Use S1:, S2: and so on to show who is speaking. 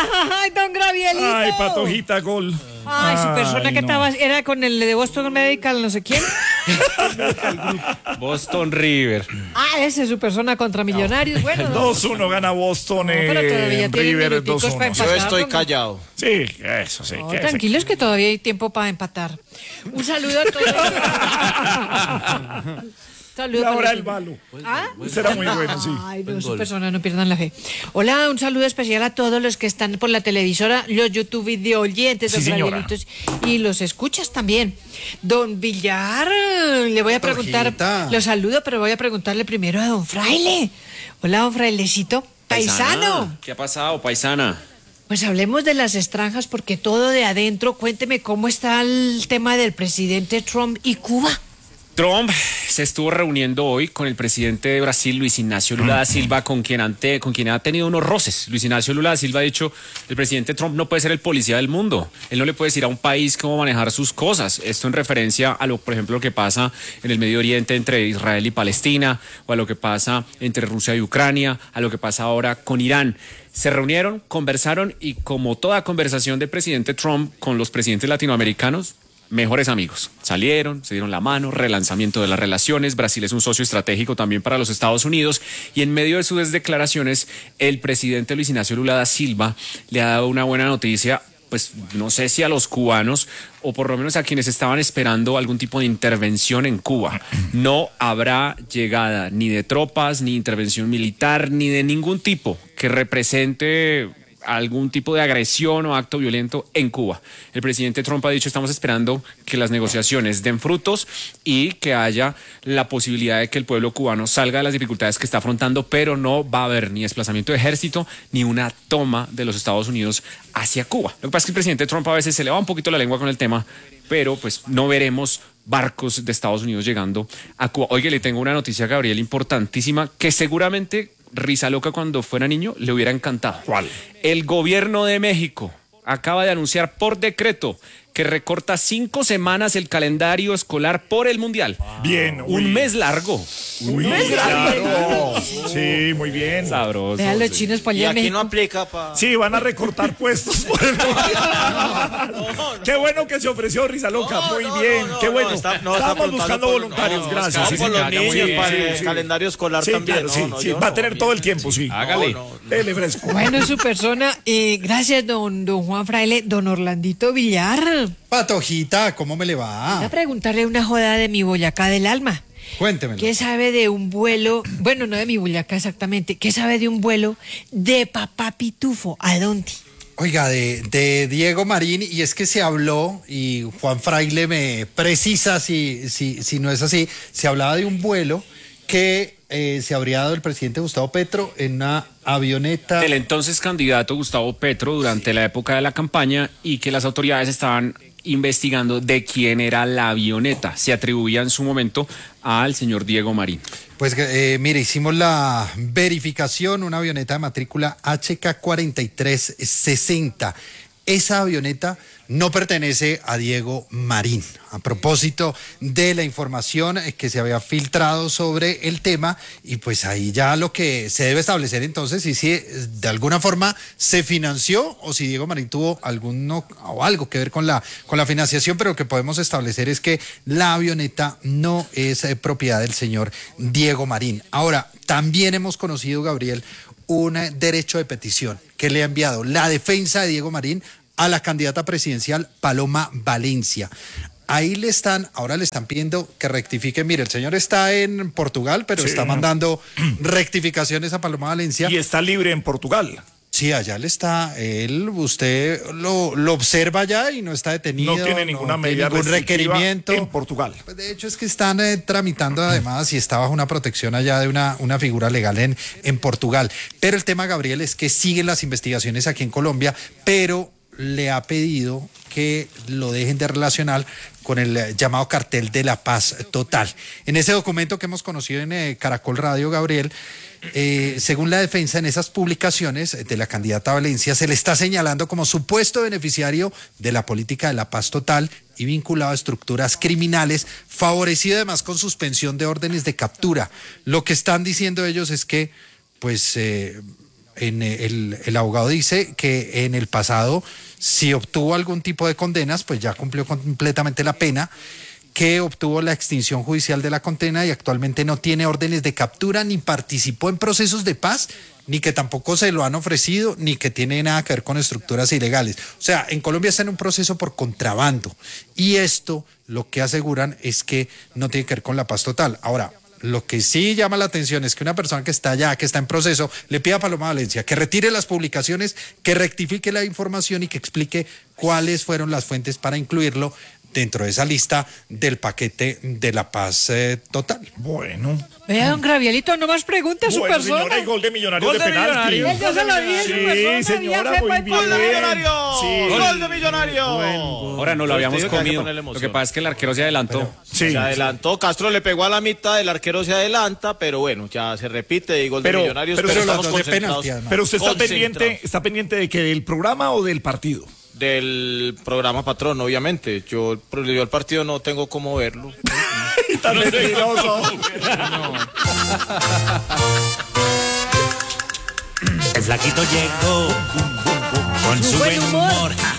S1: Ay, don Gravielito.
S2: Ay, Patojita, gol.
S1: Ay, su persona que
S2: no.
S1: estaba, era con el de Boston Medical, no sé quién.
S3: Boston River.
S1: Ah, ese es su persona contra Millonarios. Bueno,
S2: 2-1 gana Boston,
S1: pero todavía tiene
S2: River
S1: minuticos para
S2: 2-1.
S4: Yo
S1: empatar.
S4: estoy callado.
S2: Sí, eso sí.
S1: No,
S2: que
S1: tranquilos que todavía hay tiempo para empatar. Un saludo a todos.
S2: Y
S1: Saludo
S2: ahora
S1: para
S2: el balo.
S1: ¿Ah?
S2: Será muy bueno, sí.
S1: Ay, no, su persona, no pierdan la fe. Hola, un saludo especial a todos los que están por la televisora, los YouTube video oyentes,
S2: Sí,
S1: los
S2: señora.
S1: Gravielitos, y los escuchas también. Don Villar, le voy a preguntar,
S5: Patojita.
S1: lo saludo, pero voy a preguntarle primero a don Fraile. Hola, don Frailecito, paisano.
S3: ¿Qué ha pasado, paisana?
S1: Pues hablemos de las extranjas, porque todo de adentro, cuénteme cómo está el tema del presidente Trump y Cuba.
S3: Trump se estuvo reuniendo hoy con el presidente de Brasil, Luis Ignacio Lula da Silva, con quien ha tenido unos roces. Luis Ignacio Lula da Silva ha dicho, el presidente Trump no puede ser el policía del mundo. Él no le puede decir a un país cómo manejar sus cosas. Esto en referencia a por ejemplo, lo que pasa en el Medio Oriente entre Israel y Palestina, o a lo que pasa entre Rusia y Ucrania, a lo que pasa ahora con Irán. Se reunieron, conversaron y, como toda conversación del presidente Trump con los presidentes latinoamericanos, mejores amigos. Salieron, se dieron la mano, relanzamiento de las relaciones. Brasil es un socio estratégico también para los Estados Unidos, y en medio de sus declaraciones el presidente Luis Ignacio Lula da Silva le ha dado una buena noticia, pues no sé si a los cubanos o por lo menos a quienes estaban esperando algún tipo de intervención en Cuba. No habrá llegada ni de tropas, ni intervención militar, ni de ningún tipo que represente algún tipo de agresión o acto violento en Cuba. El presidente Trump ha dicho, estamos esperando que las negociaciones den frutos y que haya la posibilidad de que el pueblo cubano salga de las dificultades que está afrontando, pero no va a haber ni desplazamiento de ejército ni una toma de los Estados Unidos hacia Cuba. Lo que pasa es que el presidente Trump a veces se le va un poquito la lengua con el tema, pero pues no veremos barcos de Estados Unidos llegando a Cuba. Oye, le tengo una noticia a Gabriel importantísima que seguramente Risa Loca cuando fuera niño le hubiera encantado.
S2: ¿Cuál?
S3: El gobierno de México acaba de anunciar por decreto que recorta 5 semanas el calendario escolar por el Mundial.
S2: Bien.
S3: Un mes largo.
S2: Uy, claro. Sí, muy bien.
S3: Sabroso.
S1: Vean los
S3: sí.
S1: chinos para
S4: Y
S1: allá.
S4: aquí no aplica para...
S2: Sí, van a recortar puestos por el Qué bueno que se ofreció Risa Loca. Muy bien. Qué bueno. Estamos buscando voluntarios. Gracias.
S4: Sí, por los
S3: haga muy
S4: niños,
S3: bien,
S4: para
S3: sí,
S4: el calendario escolar
S2: Sí,
S4: también.
S2: claro, sí. Va a tener todo el tiempo, sí.
S3: Hágale.
S2: Dele fresco.
S1: Bueno, su persona, gracias don Juan Fraile, don Orlandito Villar.
S5: Patojita, ¿cómo me le
S1: Voy
S5: va?
S1: a preguntarle una joda de mi Boyacá del alma.
S5: Cuéntemelo.
S1: ¿Qué sabe de un vuelo? Bueno, no de mi Boyacá exactamente. ¿Qué sabe de un vuelo de Papá Pitufo? ¿A dónde?
S5: Oiga, de Diego Marín, y es que se habló, y Juan Fraile me precisa si no es así, se hablaba de un vuelo que se habría dado el presidente Gustavo Petro en una avioneta.
S3: El entonces candidato Gustavo Petro durante la época de la campaña, y que las autoridades estaban investigando de quién era la avioneta. Se atribuía en su momento al señor Diego Marín.
S5: Pues mire, hicimos la verificación, una avioneta de matrícula HK4360. Esa avioneta no pertenece a Diego Marín. A propósito de la información que se había filtrado sobre el tema, y pues ahí ya lo que se debe establecer entonces es si de alguna forma se financió o si Diego Marín tuvo algo que ver con la financiación, pero lo que podemos establecer es que la avioneta no es propiedad del señor Diego Marín. Ahora, también hemos conocido, Gabriel, un derecho de petición que le ha enviado la defensa de Diego Marín a la candidata presidencial Paloma Valencia. Ahora le están pidiendo que rectifique. Mire, el señor está en Portugal, pero
S2: Sí.
S5: está mandando rectificaciones a Paloma Valencia.
S2: Y está libre en Portugal.
S5: Sí, allá usted lo observa allá y no está detenido.
S2: No tiene ninguna
S5: tiene
S2: medida
S5: ningún
S2: restrictiva
S5: requerimiento
S2: en Portugal.
S5: Pues de hecho es que están tramitando además y está bajo una protección allá de una figura legal en Portugal. Pero el tema, Gabriel, es que siguen las investigaciones aquí en Colombia, pero le ha pedido que lo dejen de relacionar con el llamado cartel de la paz total. En ese documento que hemos conocido en Caracol Radio, Gabriel, según la defensa, en esas publicaciones de la candidata Valencia se le está señalando como supuesto beneficiario de la política de la paz total y vinculado a estructuras criminales, favorecido además con suspensión de órdenes de captura. Lo que están diciendo ellos es que, pues, el abogado dice que en el pasado, si obtuvo algún tipo de condenas, pues ya cumplió completamente la pena, que obtuvo la extinción judicial de la condena y actualmente no tiene órdenes de captura ni participó en procesos de paz, ni que tampoco se lo han ofrecido, ni que tiene nada que ver con estructuras ilegales. O sea, en Colombia está en un proceso por contrabando y esto lo que aseguran es que no tiene que ver con la paz total. Ahora, lo que sí llama la atención es que una persona que está allá, que está en proceso, le pida a Paloma Valencia que retire las publicaciones, que rectifique la información y que explique cuáles fueron las fuentes para incluirlo dentro de esa lista del paquete de la paz total.
S2: Bueno.
S1: Vea, don Gravielito, no más preguntas, su
S2: Bueno,
S1: persona.
S2: señora, hay gol de Millonarios
S3: Gol
S2: de
S3: de
S2: penalti.
S3: Millonarios.
S1: Yo se lo dije, su persona,
S2: Sí, señora,
S1: ya
S2: muy
S1: sepa
S2: bien.
S1: el
S4: ¡Gol de Millonario!
S2: Sí.
S4: ¡Gol de Millonario!
S3: Ahora no lo habíamos
S4: Usted dijo que hay que
S3: comido.
S4: ponerle
S3: Lo
S4: emoción.
S3: que pasa es que el arquero se adelantó.
S2: Sí.
S4: Se adelantó, Castro le pegó a la mitad, el arquero se adelanta, pero bueno, ya se repite y gol de
S2: Pero-
S4: Millonarios,
S2: pero
S4: pero
S2: los
S4: estamos
S5: dos de
S4: concentrados.
S5: penalti, además.
S2: Pero usted
S4: Concentrados.
S2: está pendiente de que del programa o del partido.
S4: Del programa Patrón, obviamente. Yo el partido no tengo cómo verlo.
S2: Tan mentiroso.
S6: El flaquito llegó con su
S1: buen
S6: buen
S1: humor.
S6: humor.